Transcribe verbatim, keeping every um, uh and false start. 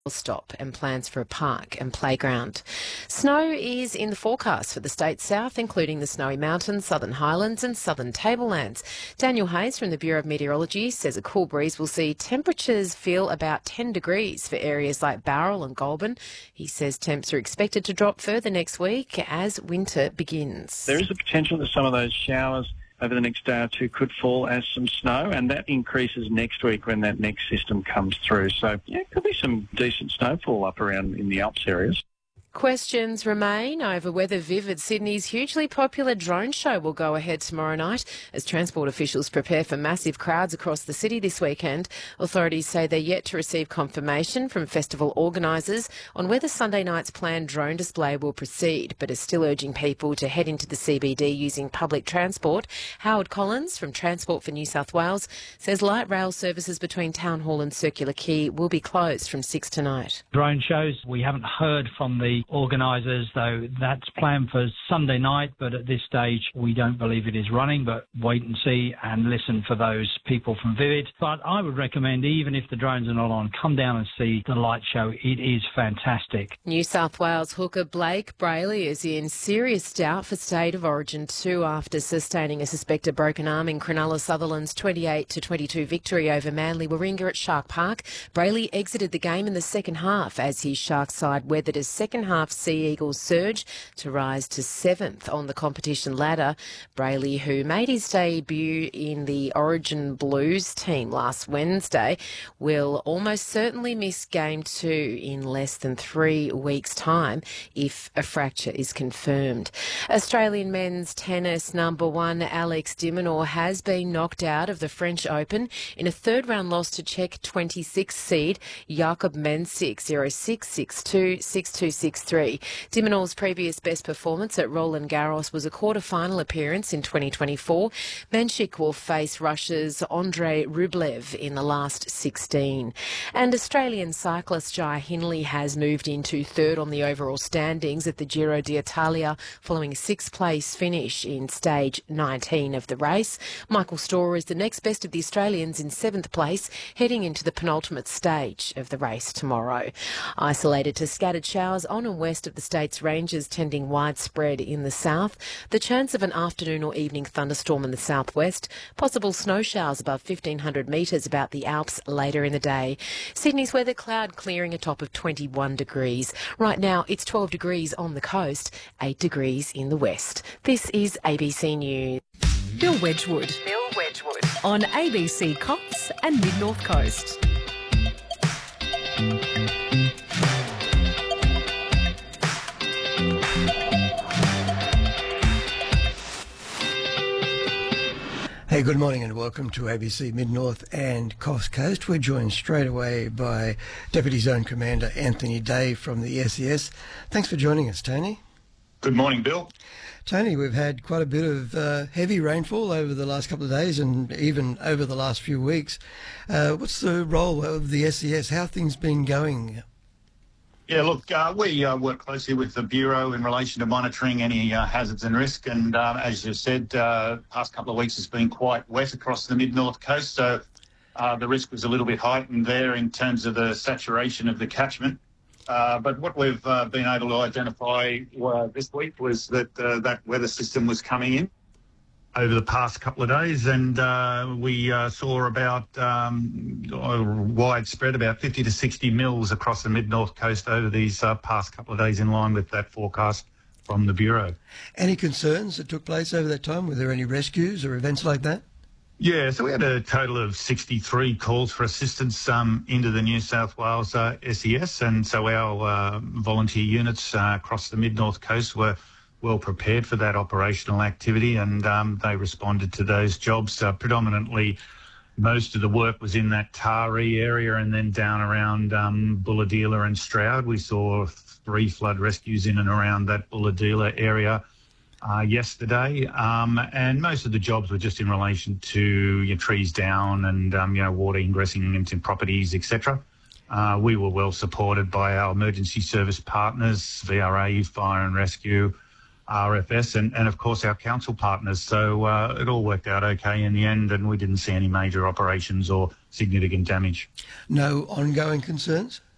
stop and plans for a park and playground. Snow is in the forecast for the state's south, including the Snowy Mountains, Southern Highlands and Southern Tablelands. Daniel Hayes from the Bureau of Meteorology says a cool breeze will see temperatures feel about ten degrees for areas like Bowral and Goulburn. He says temps are expected to drop further next week as winter begins. There is a potential that some of those showers over the next day or two could fall as some snow, and that increases next week when that next system comes through. So, yeah, could be some decent snowfall up around in the Alps areas. Questions remain over whether Vivid Sydney's hugely popular drone show will go ahead tomorrow night as transport officials prepare for massive crowds across the city this weekend. Authorities say they're yet to receive confirmation from festival organisers on whether Sunday night's planned drone display will proceed, but are still urging people to head into the C B D using public transport. Howard Collins from Transport for New South Wales says light rail services between Town Hall and Circular Quay will be closed from six tonight. Drone shows, we haven't heard from the organisers, though that's planned for Sunday night, but at this stage we don't believe it is running, but wait and see and listen for those people from Vivid. But I would recommend, even if the drones are not on, come down and see the light show. It is fantastic. New South Wales hooker Blake Brayley is in serious doubt for State of Origin two after sustaining a suspected broken arm in Cronulla Sutherland's twenty-eight to twenty-two victory over Manly Warringah at Shark Park. Brayley exited the game in the second half as his Shark side weathered a second half Sea Eagles surge to rise to seventh on the competition ladder. Brayley, who made his debut in the Origin Blues team last Wednesday, will almost certainly miss game two in less than three weeks' time if a fracture is confirmed. Australian men's tennis number one Alex de Minaur has been knocked out of the French Open in a third round loss to Czech twenty-six seed Jakub Mensik zero six, six two, six two, six three. De Minaur's previous best performance at Roland Garros was a quarter-final appearance in twenty twenty-four. Mensik will face Russia's Andrei Rublev in the last sixteen. And Australian cyclist Jai Hindley has moved into third on the overall standings at the Giro d'Italia following a sixth-place finish in stage nineteen of the race. Michael Storer is the next best of the Australians in seventh place, heading into the penultimate stage of the race tomorrow. Isolated to scattered showers on and west of the state's ranges, tending widespread in the south. The chance of an afternoon or evening thunderstorm in the southwest. Possible snow showers above fifteen hundred metres about the Alps later in the day. Sydney's weather, cloud clearing, a top of twenty-one degrees. Right now it's twelve degrees on the coast, eight degrees in the west. This is A B C News. Bill Wedgwood. Bill Wedgwood. On A B C Cox and Mid North Coast. Hey, good morning and welcome to A B C Mid-North and Coast Coast. We're joined straight away by Deputy Zone Commander Anthony Day from the S E S. Thanks for joining us, Tony. Good morning, Bill. Tony, we've had quite a bit of uh, heavy rainfall over the last couple of days and even over the last few weeks. Uh, what's the role of the S E S? How have things been going? Yeah, look, uh, we uh, work closely with the Bureau in relation to monitoring any uh, hazards and risk. And uh, as you said, uh, past couple of weeks has been quite wet across the mid-north coast. So uh, the risk was a little bit heightened there in terms of the saturation of the catchment. Uh, but what we've uh, been able to identify uh, this week was that uh, that weather system was coming in over the past couple of days, and uh, we uh, saw about um, widespread about fifty to sixty mils across the mid-north coast over these uh, past couple of days, in line with that forecast from the Bureau. Any concerns that took place over that time? Were there any rescues or events like that? Yeah, so we had a total of sixty-three calls for assistance um, into the New South Wales uh, S E S, and so our uh, volunteer units uh, across the mid-north coast were well prepared for that operational activity, and um, they responded to those jobs. Uh, predominantly, most of the work was in that Taree area and then down around um, Bulahdelah and Stroud. We saw three flood rescues in and around that Bulahdelah area uh, yesterday, um, and most of the jobs were just in relation to your trees down and um, you know water ingressing into properties, et cetera. Uh, we were well supported by our emergency service partners, V R A, Fire and Rescue, R F S, and, and of course our council partners. So uh, it all worked out okay in the end, and we didn't see any major operations or significant damage. No ongoing concerns?